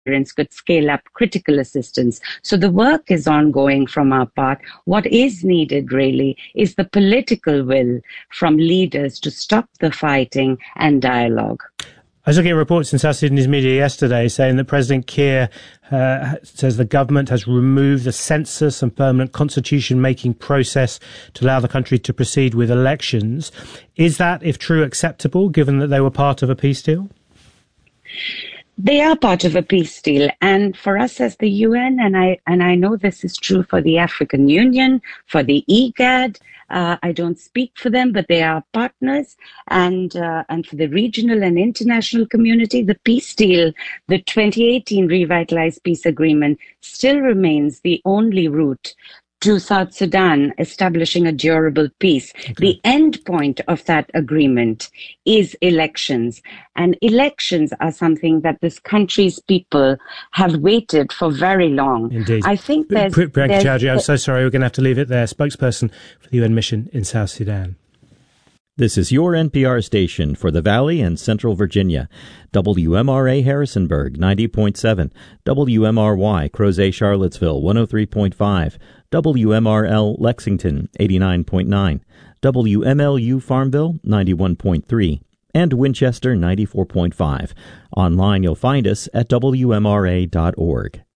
could scale up critical assistance. So the work is ongoing from our part. What is needed really is the political will from leaders to stop the fighting and dialogue. I was looking at reports in South Sudanese media yesterday saying that President Kiir says the government has removed the census and permanent constitution-making process to allow the country to proceed with elections. Is that, if true, acceptable, given that they were part of a peace deal? They are part of a peace deal, and for us as the UN, and I know this is true for the African Union, for the IGAD. I don't speak for them, but they are partners, and for the regional and international community, the peace deal, the 2018 Revitalized Peace Agreement, still remains the only route to South Sudan establishing a durable peace. Okay. The end point of that agreement is elections. And elections are something that this country's people have waited for very long. Indeed. I think Priyanka Chowdhury, I'm so sorry, we're going to have to leave it there. Spokesperson for the UN mission in South Sudan. This is your NPR station for the Valley and Central Virginia. WMRA Harrisonburg, 90.7. WMRY Crozet Charlottesville, 103.5. WMRL Lexington, 89.9. WMLU Farmville, 91.3. And Winchester, 94.5. Online, you'll find us at WMRA.org.